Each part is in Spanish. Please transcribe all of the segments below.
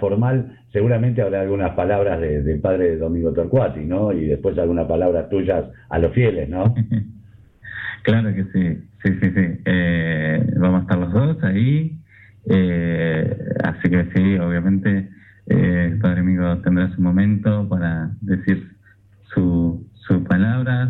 formal, seguramente habrá algunas palabras del padre Domingo Torcuati, ¿no? Y después algunas palabras tuyas a los fieles, ¿no? Claro que sí. Vamos a estar los dos ahí, así que sí, obviamente el padre Domingo tendrá su momento para decir sus palabras,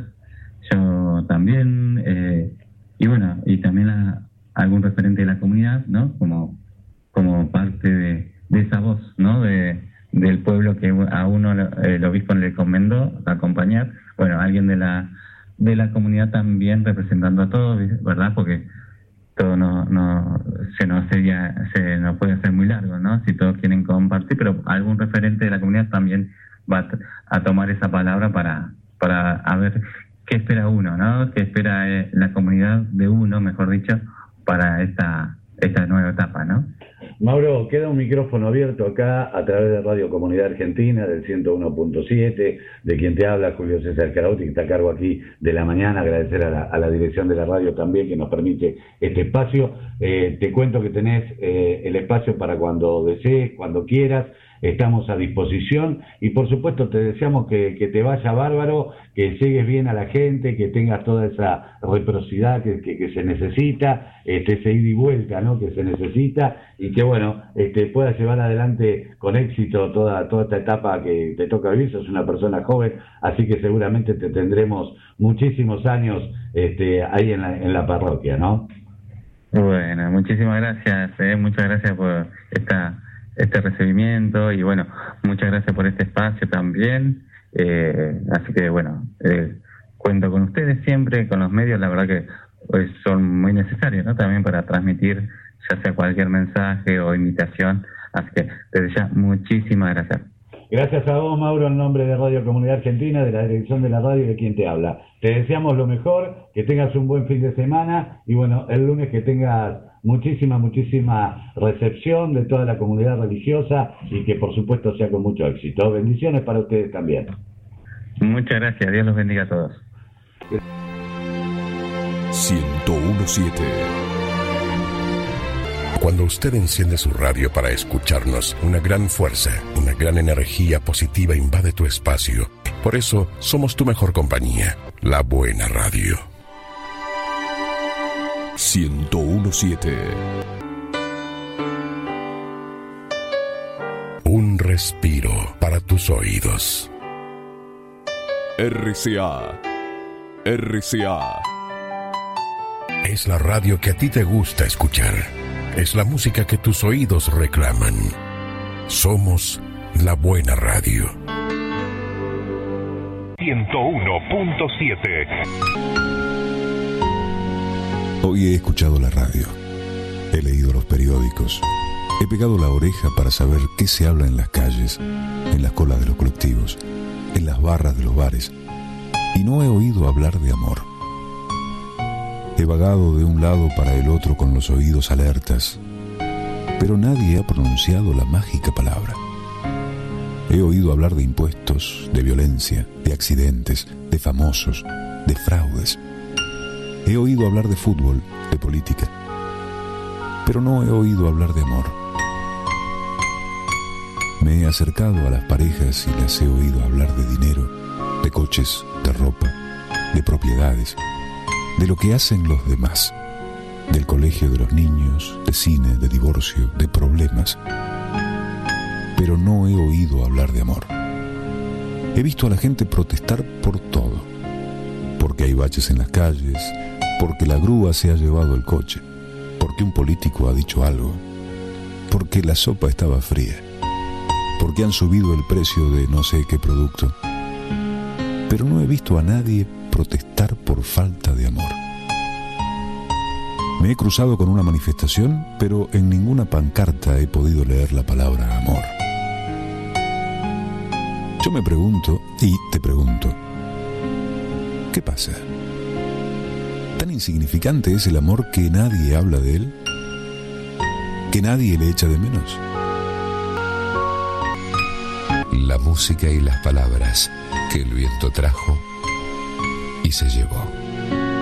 yo también, y bueno, y también algún referente de la comunidad, ¿no? Como parte de esa voz, ¿no? Del pueblo que a uno el obispo le encomendó acompañar. Bueno, alguien de la comunidad también representando a todos, ¿verdad? Porque todo se nos puede hacer muy largo, ¿no? Si todos quieren compartir, pero algún referente de la comunidad también va a tomar esa palabra para a ver qué espera uno, ¿no? Qué espera la comunidad de uno, mejor dicho, para esta nueva etapa, ¿no? Mauro, queda un micrófono abierto acá a través de Radio Comunidad Argentina del 101.7, de quien te habla Julio César Carauti, que está a cargo aquí de la mañana. Agradecer a la dirección de la radio también que nos permite este espacio. Te cuento que tenés el espacio para cuando desees, cuando quieras. Estamos a disposición y por supuesto te deseamos que te vaya bárbaro, que llegues bien a la gente, que tengas toda esa reciprocidad que se necesita, ese ida y vuelta, ¿no? Que se necesita, y que bueno, puedas llevar adelante con éxito toda esta etapa que te toca vivir. Sos una persona joven, así que seguramente te tendremos muchísimos años ahí en la parroquia, ¿no? Bueno, muchísimas gracias, muchas gracias por este recibimiento y bueno, muchas gracias por este espacio también, así que bueno, cuento con ustedes siempre, con los medios, la verdad que son muy necesarios, ¿no? También para transmitir ya sea cualquier mensaje o invitación, así que desde ya muchísimas gracias. Gracias a vos, Mauro, en nombre de Radio Comunidad Argentina, de la dirección de la radio y de quien te habla. Te deseamos lo mejor, que tengas un buen fin de semana y bueno, el lunes que tengas muchísima recepción de toda la comunidad religiosa y que por supuesto sea con mucho éxito. Bendiciones para ustedes también. Muchas gracias, Dios los bendiga a todos. 101.7. Cuando usted enciende su radio para escucharnos, una gran fuerza, una gran energía positiva invade tu espacio. Por eso, somos tu mejor compañía, la buena radio. 101.7. Un respiro para tus oídos. RCA. Es la radio que a ti te gusta escuchar. Es la música que tus oídos reclaman. Somos la buena radio. 101.7. Hoy he escuchado la radio, he leído los periódicos, he pegado la oreja para saber qué se habla en las calles, en las colas de los colectivos, en las barras de los bares, y no he oído hablar de amor. He vagado de un lado para el otro con los oídos alertas, pero nadie ha pronunciado la mágica palabra. He oído hablar de impuestos, de violencia, de accidentes, de famosos, de fraudes. He oído hablar de fútbol, de política, pero no he oído hablar de amor. Me he acercado a las parejas y las he oído hablar de dinero, de coches, de ropa, de propiedades, de lo que hacen los demás, del colegio de los niños, de cine, de divorcio, de problemas. Pero no he oído hablar de amor. He visto a la gente protestar por todo, porque hay baches en las calles, porque la grúa se ha llevado el coche, porque un político ha dicho algo, porque la sopa estaba fría, porque han subido el precio de no sé qué producto. Pero no he visto a nadie protestar por falta de amor. Me he cruzado con una manifestación, pero en ninguna pancarta he podido leer la palabra amor. Yo me pregunto, y te pregunto, ¿qué pasa? ¿Tan insignificante es el amor que nadie habla de él? ¿Que nadie le echa de menos? La música y las palabras que el viento trajo y se llevó.